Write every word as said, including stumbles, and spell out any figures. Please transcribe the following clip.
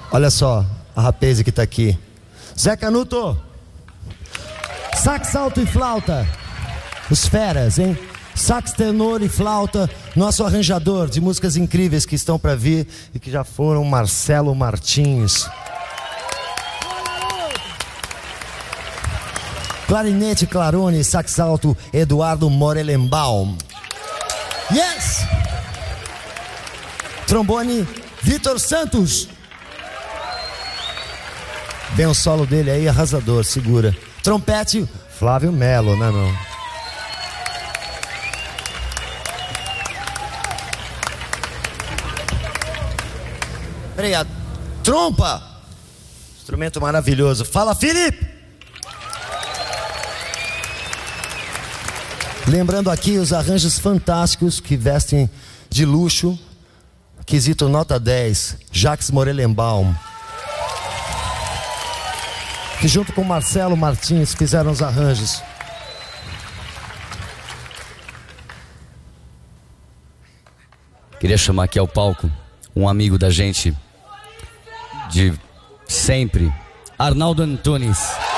Olha só, a rapaz que tá aqui. Zé Canuto. Sax, alto e flauta. Os feras, hein? Sax, tenor e flauta. Nosso arranjador de músicas incríveis que estão para vir e que já foram, Marcelo Martins. Clarinete, clarone, sax alto, Eduardo Morelenbaum. Yes! Trombone, Vitor Santos. Vem o solo dele aí, arrasador, segura. Trompete, Flávio Melo, né não? Peraí, a trompa. Instrumento maravilhoso. Fala, Felipe! Lembrando aqui os arranjos fantásticos que vestem de luxo. Quesito nota dez, Jacques Morelenbaum. Que junto com Marcelo Martins fizeram os arranjos. Queria chamar aqui ao palco um amigo da gente de sempre, Arnaldo Antunes.